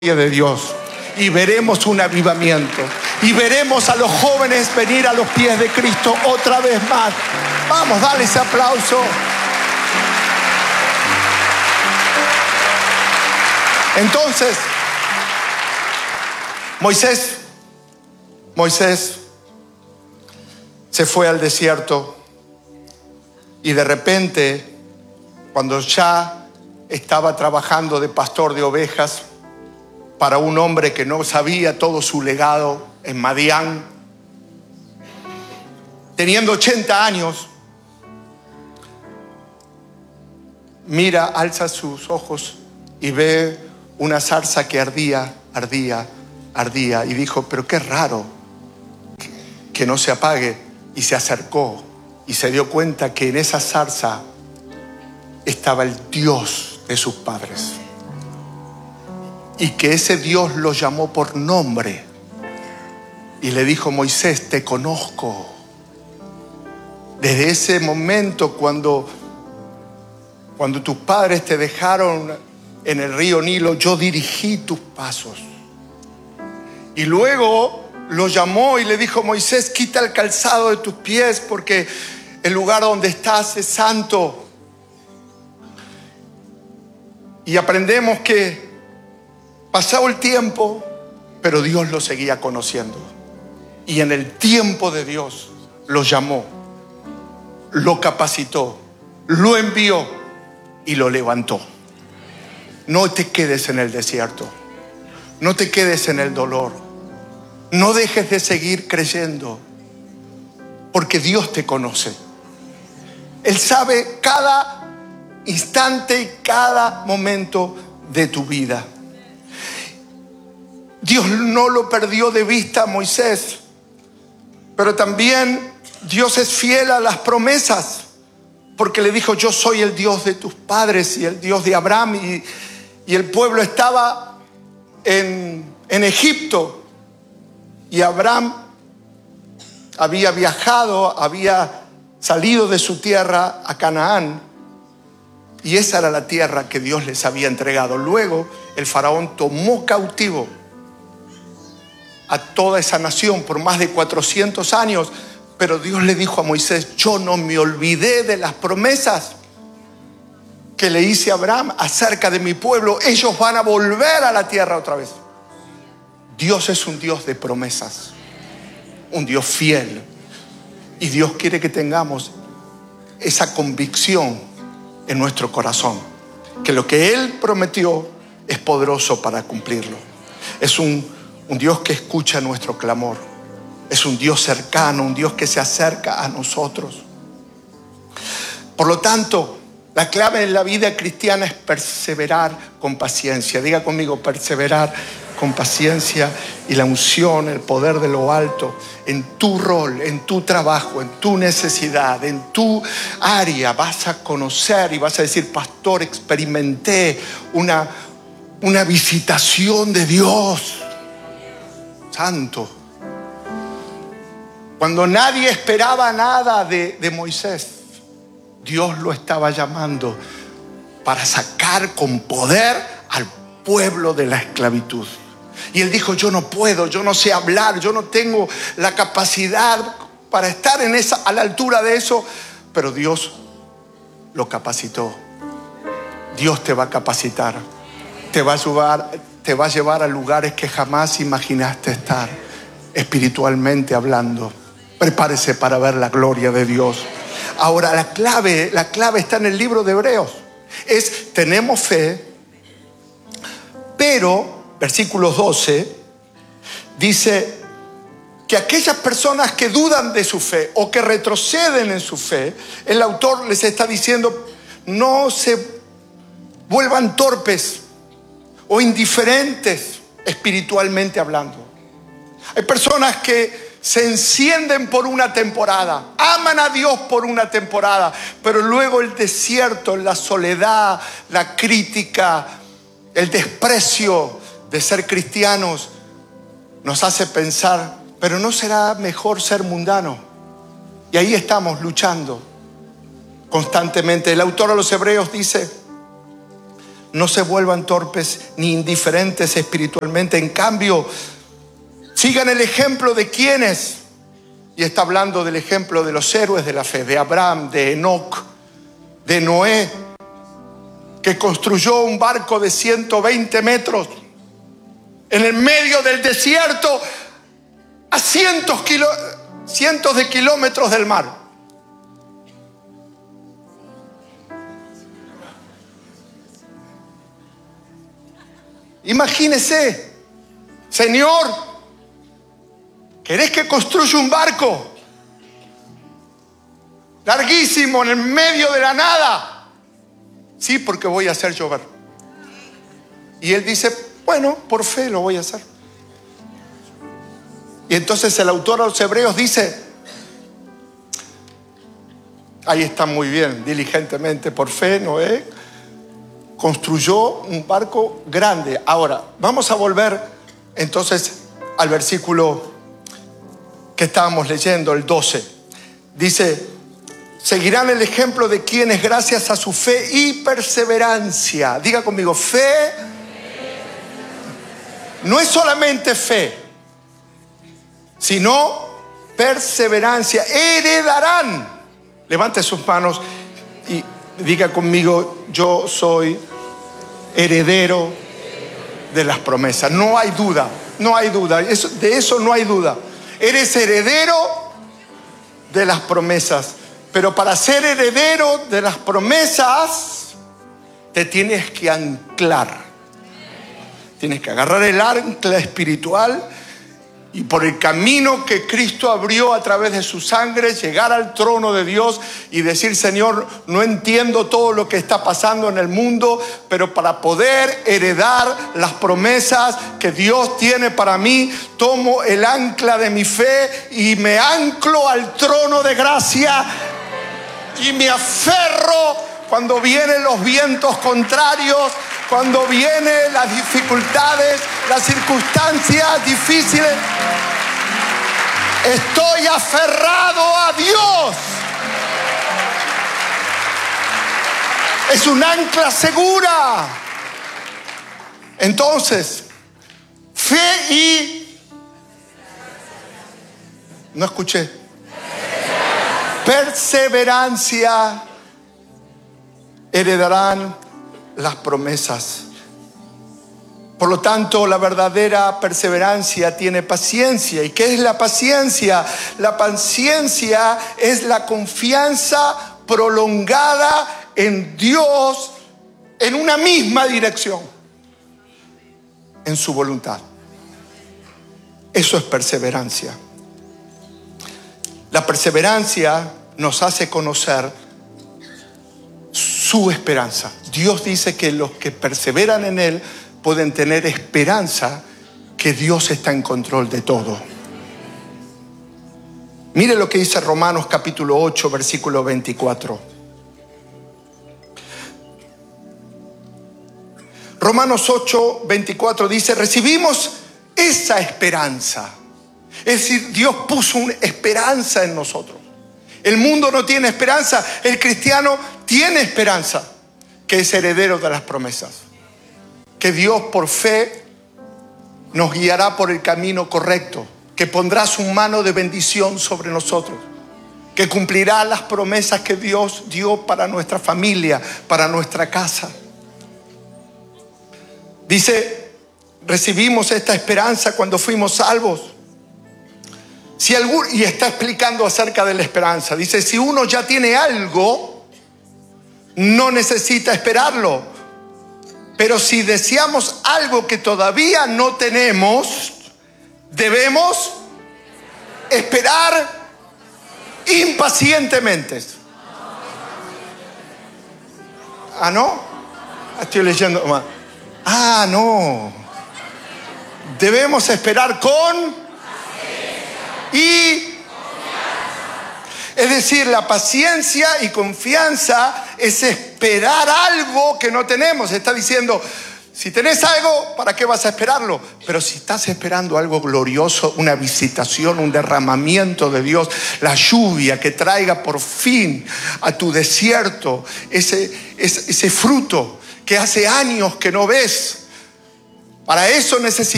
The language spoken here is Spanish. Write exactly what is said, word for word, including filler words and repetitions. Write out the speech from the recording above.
de Dios y veremos un avivamiento y veremos a los jóvenes venir a los pies de Cristo otra vez más. Vamos, dale ese aplauso. Entonces, Moisés, Moisés se fue al desierto y de repente, cuando ya estaba trabajando de pastor de ovejas para un hombre que no sabía todo su legado en Madián, teniendo ochenta años, mira, alza sus ojos y ve una zarza que ardía, ardía, ardía, y dijo, pero qué raro que no se apague, y se acercó y se dio cuenta que en esa zarza estaba el Dios de sus padres y que ese Dios lo llamó por nombre y le dijo, Moisés, te conozco. Desde ese momento, cuando cuando tus padres te dejaron en el río Nilo, yo dirigí tus pasos. Y luego lo llamó y le dijo, Moisés, quita el calzado de tus pies porque el lugar donde estás es santo. Y aprendemos que pasado el tiempo, pero Dios lo seguía conociendo. Y en el tiempo de Dios lo llamó, lo capacitó, lo envió y lo levantó. No te quedes en el desierto. No te quedes en el dolor. No dejes de seguir creyendo, porque Dios te conoce. Él sabe cada instante y cada momento de tu vida. Dios no lo perdió de vista a Moisés, pero también Dios es fiel a las promesas, porque le dijo, yo soy el Dios de tus padres y el Dios de Abraham. Y, y el pueblo estaba en, en Egipto. Y Abraham había viajado, había salido de su tierra a Canaán. Y esa era la tierra que Dios les había entregado. Luego el faraón tomó cautivo a toda esa nación por más de cuatrocientos años. Pero Dios le dijo a Moisés, yo no me olvidé de las promesas que le hice a Abraham acerca de mi pueblo. Ellos van a volver a la tierra otra vez. Dios es un Dios de promesas, un Dios fiel. Y Dios quiere que tengamos esa convicción en nuestro corazón, que lo que Él prometió es poderoso para cumplirlo. Es un, un Dios que escucha nuestro clamor. Es un Dios cercano, un Dios que se acerca a nosotros. Por lo tanto, la clave en la vida cristiana es perseverar con paciencia. Diga conmigo, perseverar con paciencia y la unción, el poder de lo alto en tu rol, en tu trabajo, en tu necesidad, en tu área. Vas a conocer y vas a decir, pastor, experimenté una, una visitación de Dios santo. Cuando nadie esperaba nada de, de Moisés, Dios lo estaba llamando para sacar con poder al pueblo de la esclavitud. Y él dijo, yo no puedo, yo no sé hablar, yo no tengo la capacidad para estar en esa, a la altura de eso. Pero Dios lo capacitó. Dios te va a capacitar. Te va a llevar, te va a llevar a lugares que jamás imaginaste estar, espiritualmente hablando. Prepárese para ver la gloria de Dios. Ahora, la clave, la clave está en el libro de Hebreos. Es, tenemos fe, pero... Versículo doce, dice que aquellas personas que dudan de su fe o que retroceden en su fe, el autor les está diciendo, no se vuelvan torpes o indiferentes espiritualmente hablando. Hay personas que se encienden por una temporada, aman a Dios por una temporada, pero luego el desierto, la soledad, la crítica, el desprecio de ser cristianos nos hace pensar, pero ¿no será mejor ser mundano? Y ahí estamos luchando constantemente. El autor a los Hebreos dice, no se vuelvan torpes ni indiferentes espiritualmente. En cambio, sigan el ejemplo de quienes, y está hablando del ejemplo de los héroes de la fe, de Abraham, de Enoc, de Noé, que construyó un barco de ciento veinte metros en el medio del desierto, a cientos, kilo, cientos de kilómetros del mar. Imagínese, Señor, ¿querés que construya un barco larguísimo en el medio de la nada? Sí, porque voy a hacer llover. Y él dice, bueno, por fe lo voy a hacer. Y entonces el autor a los Hebreos dice, ahí está muy bien, diligentemente por fe Noé construyó un barco grande. Ahora, vamos a volver entonces al versículo que estábamos leyendo, el doce. Dice, seguirán el ejemplo de quienes gracias a su fe y perseverancia, diga conmigo, fe, no es solamente fe, sino perseverancia, heredarán. Levante sus manos y diga conmigo, yo soy heredero de las promesas. No hay duda, no hay duda, eso, de eso no hay duda. Eres heredero de las promesas. Pero para ser heredero de las promesas, te tienes que anclar. Tienes que agarrar el ancla espiritual y por el camino que Cristo abrió a través de su sangre, llegar al trono de Dios y decir, Señor, no entiendo todo lo que está pasando en el mundo, pero para poder heredar las promesas que Dios tiene para mí, tomo el ancla de mi fe y me anclo al trono de gracia y me aferro cuando vienen los vientos contrarios, cuando vienen las dificultades, las circunstancias difíciles. Estoy aferrado a Dios. Es un ancla segura. Entonces, fe y... No escuché. Perseverancia heredarán las promesas. Por lo tanto, la verdadera perseverancia tiene paciencia. ¿Y qué es la paciencia? La paciencia es la confianza prolongada en Dios en una misma dirección, en su voluntad. Eso es perseverancia. La perseverancia nos hace conocer su esperanza. Dios dice que los que perseveran en Él pueden tener esperanza que Dios está en control de todo. Mire lo que dice Romanos capítulo ocho, versículo veinticuatro. Romanos ocho, veinticuatro dice, recibimos esa esperanza. Es decir, Dios puso una esperanza en nosotros. El mundo no tiene esperanza, el cristiano tiene esperanza, que es heredero de las promesas. Que Dios por fe nos guiará por el camino correcto, que pondrá su mano de bendición sobre nosotros, que cumplirá las promesas que Dios dio para nuestra familia, para nuestra casa. Dice, recibimos esta esperanza cuando fuimos salvos. Si algún, y está explicando acerca de la esperanza. Dice, si uno ya tiene algo, no necesita esperarlo. Pero si deseamos algo que todavía no tenemos, debemos esperar impacientemente. Ah, ¿no? Estoy leyendo más. Ah, no. Debemos esperar con... Y es decir, la paciencia y confianza es esperar algo que no tenemos. Está diciendo, si tenés algo, ¿para qué vas a esperarlo? Pero si estás esperando algo glorioso, una visitación, un derramamiento de Dios, la lluvia que traiga por fin a tu desierto ese, ese, ese fruto que hace años que no ves. Para eso necesitas